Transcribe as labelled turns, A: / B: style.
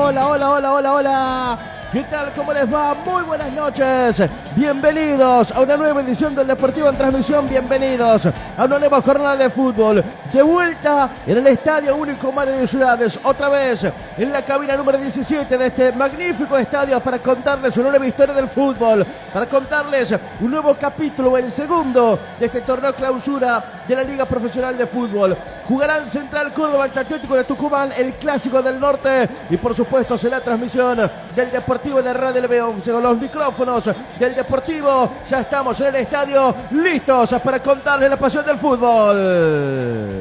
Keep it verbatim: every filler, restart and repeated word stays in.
A: hola, hola, hola, hola, hola. ¿Qué tal? ¿Cómo les va? Muy buenas noches. Bienvenidos a una nueva edición del Deportivo en Transmisión. Bienvenidos a una nueva jornada de fútbol. De vuelta en el Estadio Único Mario de Ciudades. Otra vez en la cabina número diecisiete de este magnífico estadio para contarles una nueva historia del fútbol. Para contarles un nuevo capítulo, el segundo de este torneo clausura de la Liga Profesional de Fútbol. Jugarán Central Córdoba ante Atlético de Tucumán, el Clásico del Norte. Y por supuesto será la transmisión del Deportivo de Radio Leveo. Con los micrófonos del Deportivo ya estamos en el estadio listos para contarles la pasión del fútbol.